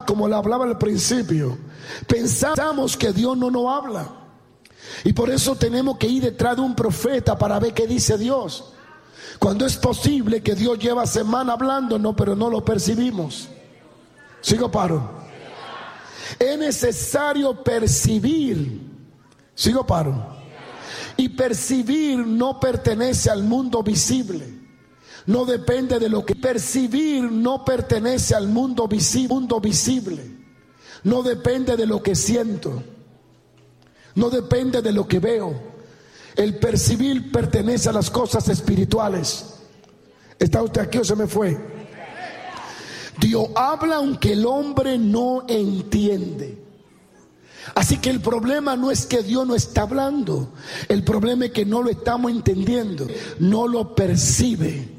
como le hablaba al principio, pensamos que Dios no nos habla. Y por eso tenemos que ir detrás de un profeta para ver qué dice Dios. Cuando es posible que Dios lleva semana hablándonos, pero no lo percibimos. ¿Sigo paro? Es necesario percibir. ¿Sigo paro? Y percibir no pertenece al mundo visible. No depende de lo que percibir, no pertenece al mundo visible. No depende de lo que siento. No depende de lo que veo. El percibir pertenece a las cosas espirituales. ¿Está usted aquí o se me fue? Dios habla aunque el hombre no entiende. Así que el problema no es que Dios no está hablando. El problema es que no lo estamos entendiendo. No lo percibe.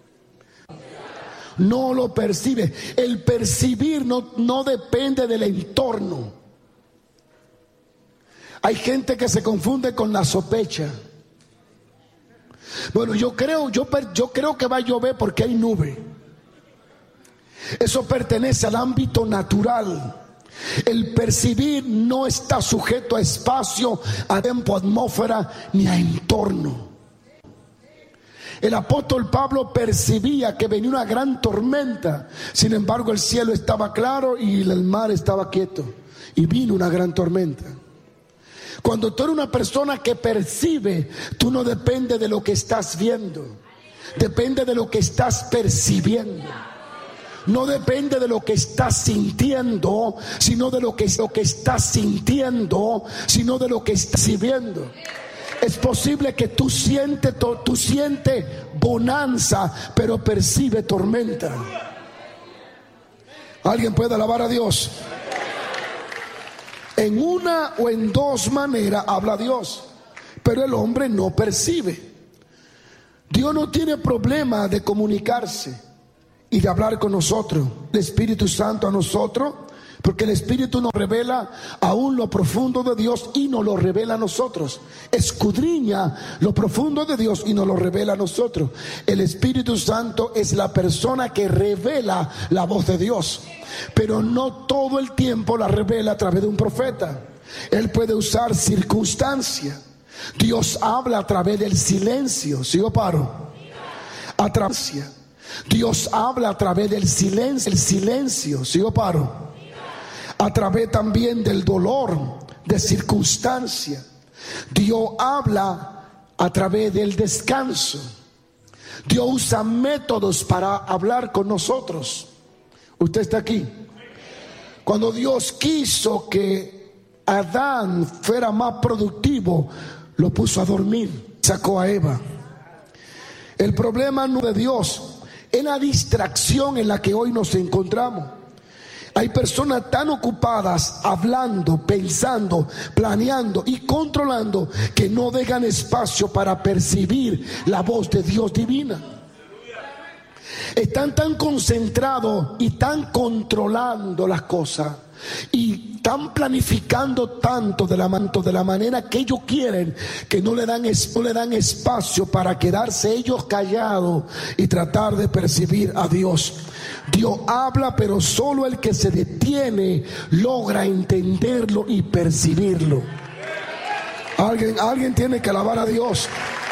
No lo percibe. El percibir no depende del entorno. Hay gente que se confunde con la sospecha. Bueno, yo creo que va a llover porque hay nube. Eso pertenece al ámbito natural. El percibir no está sujeto a espacio, a tiempo, a atmósfera, ni a entorno. El apóstol Pablo percibía que venía una gran tormenta. Sin embargo, el cielo estaba claro y el mar estaba quieto. Y vino una gran tormenta. Cuando tú eres una persona que percibe, tú no dependes de lo que estás viendo. Depende de lo que estás percibiendo. No depende de lo que estás sintiendo, sino de lo que estás sintiendo, sino de lo que estás viviendo. Es posible que tú sientes bonanza, pero percibe tormenta. ¿Alguien puede alabar a Dios? En una o en dos maneras habla Dios, pero el hombre no percibe. Dios no tiene problema de comunicarse y de hablar con nosotros, el Espíritu Santo a nosotros, porque el Espíritu nos revela aún lo profundo de Dios y nos lo revela a nosotros. Escudriña lo profundo de Dios y nos lo revela a nosotros. El Espíritu Santo es la persona que revela la voz de Dios, pero no todo el tiempo la revela a través de un profeta. Él puede usar circunstancia. Dios habla a través del silencio. ¿Sigo paro? A través. Dios habla a través del silencio. El silencio. ¿Sigo paro? A través también del dolor, de circunstancia. Dios habla a través del descanso. Dios usa métodos para hablar con nosotros. Usted está aquí. Cuando Dios quiso que Adán fuera más productivo, lo puso a dormir, sacó a Eva. El problema no es de Dios, es la distracción en la que hoy nos encontramos. Hay personas tan ocupadas hablando, pensando, planeando y controlando que no dejan espacio para percibir la voz de Dios divina. Están tan concentrados y tan controlando las cosas y están planificando tanto de la manera que ellos quieren, que no le dan espacio para quedarse ellos callados y tratar de percibir a Dios. Dios habla, pero solo el que se detiene logra entenderlo y percibirlo. Alguien tiene que alabar a Dios.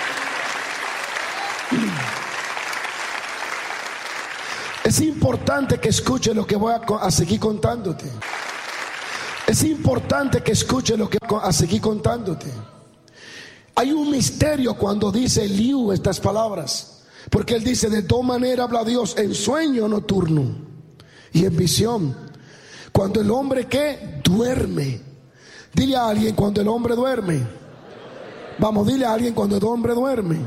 Es importante que escuche lo que voy a seguir contándote. Es importante que escuche lo que voy a seguir contándote. Hay un misterio cuando dice Eliú estas palabras, porque él dice: de dos maneras habla Dios, en sueño nocturno y en visión. Cuando el hombre ¿qué? Duerme. Dile a alguien: cuando el hombre duerme. Vamos, dile a alguien: cuando el hombre duerme.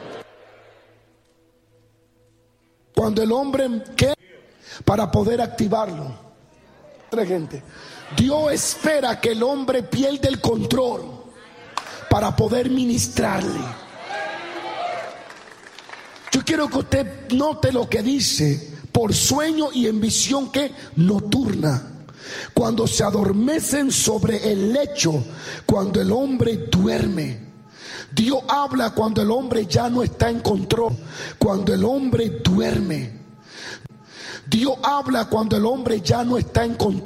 Cuando el hombre ¿qué? Para poder activarlo. Gente, Dios espera que el hombre pierda el control para poder ministrarle. Yo quiero que usted note lo que dice: por sueño y en visión que nocturna, cuando se adormecen sobre el lecho, cuando el hombre duerme. Dios habla cuando el hombre ya no está en control, cuando el hombre duerme. Dios habla cuando el hombre ya no está en control.